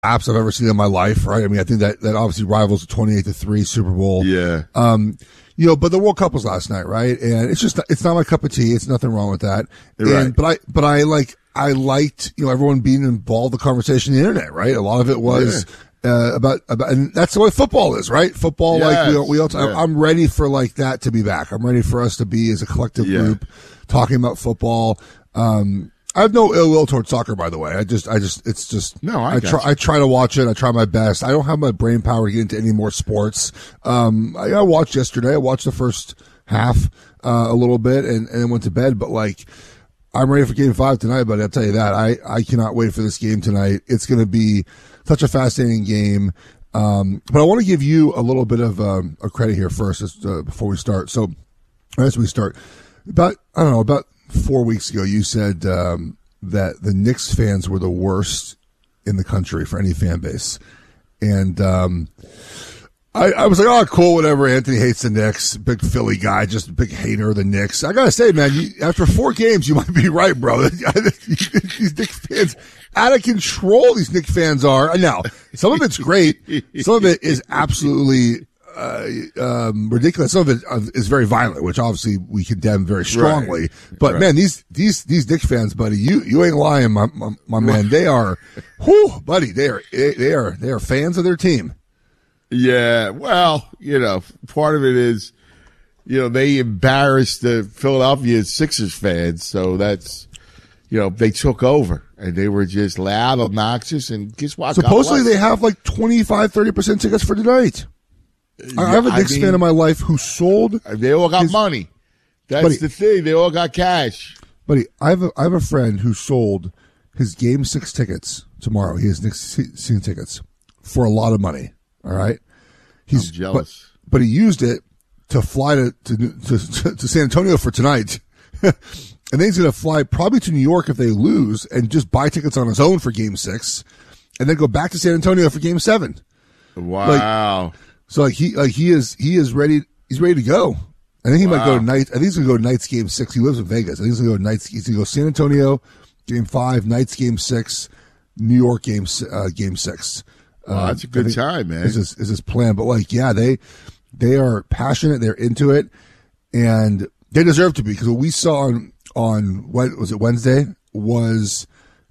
apps I've ever seen in my life, right? I mean, I think that obviously rivals the 28-3 Super Bowl. Yeah. But the World Cup was last night, right? And it's not my cup of tea. It's nothing wrong with that. Right. But I liked, everyone being involved in the conversation on the internet, right? A lot of it was, about, and that's the way football is, right? Football, yes. I'm ready for like that to be back. I'm ready for us to be as a collective group talking about football. I have no ill will towards soccer, by the way. I try to watch it. I try my best. I don't have my brain power to get into any more sports. I watched yesterday. I watched the first half, a little bit and then went to bed, but like, I'm ready for game 5 tonight, but I'll tell you that I cannot wait for this game tonight. It's going to be such a fascinating game. But I want to give you a little bit of, a credit here first, before we start. So as we start, about 4 weeks ago, you said that the Knicks fans were the worst in the country for any fan base. And I was like, oh, cool, whatever. Anthony hates the Knicks. Big Philly guy, just a big hater of the Knicks. I got to say, man, after 4 games, you might be right, bro. These Knicks fans, out of control these Knicks fans are. Now, some of it's great. Some of it is absolutely ridiculous. Some of it is very violent, which obviously we condemn very strongly. Right. But man, these Knicks fans, buddy, you ain't lying, my man. They are, buddy, they are fans of their team. Yeah, well, part of it is, they embarrassed the Philadelphia Sixers fans, so that's, they took over and they were just loud, obnoxious, and guess what? Supposedly they have like 25-30% tickets for tonight. I have a Knicks fan in my life who sold. They all got money. That's the thing. They all got cash. Buddy, I have a friend who sold his Game 6 tickets tomorrow. He has Knicks season tickets for a lot of money. All right. I'm jealous. But he used it to fly to San Antonio for tonight. And then he's going to fly probably to New York if they lose and just buy tickets on his own for Game 6 and then go back to San Antonio for Game 7. Wow. He is ready. He's ready to go. I think he might go to night. I think he's going to go to Knights Game 6. He lives in Vegas. I think he's going to go Knights. He's going to go San Antonio Game 5, Knights Game 6, New York Game 6. That's a good time, man. Is his plan? But they are passionate. They're into it, and they deserve to be, because what we saw on what was it, Wednesday, was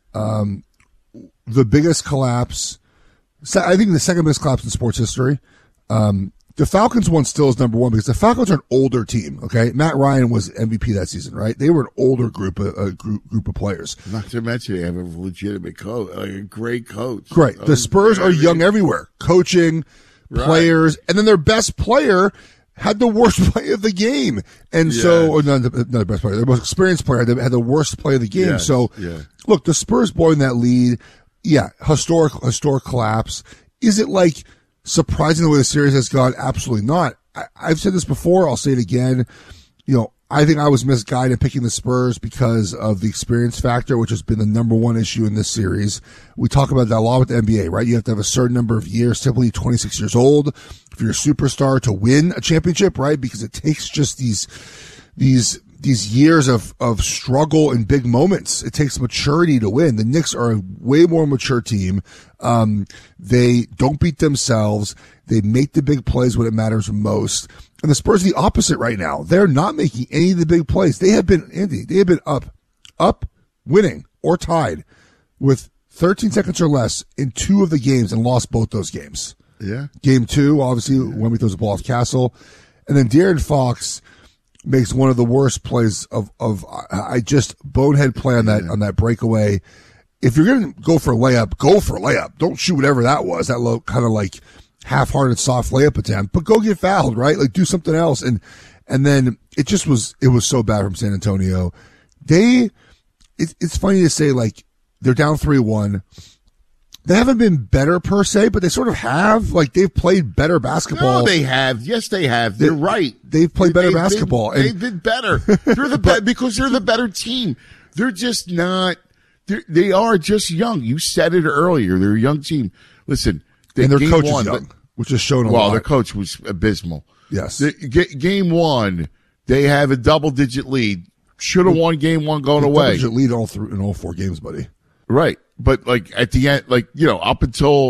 the biggest collapse. I think the second biggest collapse in sports history. The Falcons one still is number one because the Falcons are an older team. Okay, Matt Ryan was MVP that season, right? They were an older group of players. Not to mention they have a legitimate coach, like a great coach. Right. The Spurs are young everywhere, coaching, players, and then their best player had the worst play of the game, and so not the best player, their most experienced player had the worst play of the game. Look, the Spurs blowing that lead, historic collapse. Is it like surprising the way the series has gone? Absolutely not. I've said this before. I'll say it again. I think I was misguided picking the Spurs because of the experience factor, which has been the number one issue in this series. We talk about that a lot with the NBA, right? You have to have a certain number of years, typically 26 years old, if you're a superstar, to win a championship, right? Because it takes just these years of struggle and big moments. It takes maturity to win. The Knicks are a way more mature team. They don't beat themselves. They make the big plays when it matters most. And the Spurs are the opposite right now. They're not making any of the big plays. They have been up, winning, or tied with 13 seconds or less in 2 of the games and lost both those games. Yeah. Game 2, obviously, when we throws the ball off Castle. And then De'Aaron Fox makes one of the worst plays of I just bonehead play on that breakaway. If you're going to go for a layup, go for a layup. Don't shoot whatever that was. That low kind of like half-hearted soft layup attempt, but go get fouled, right? Like do something else. And then it was so bad from San Antonio. It's funny to say, like, they're down 3-1. They haven't been better per se, but they sort of have. Like, they've played better basketball. No, they have. Yes, they have. They're right. They've played better basketball. They've been better. They're because they're the better team. They're just not. They are just young. You said it earlier. They're a young team. Listen, and their coach is young, which is shown a lot. Well, their coach was abysmal. Yes. Game 1, they have a double-digit lead. Should have won game 1 going away. Double-digit lead in all 4 games, buddy. Right. but like at the end, like, you know, up until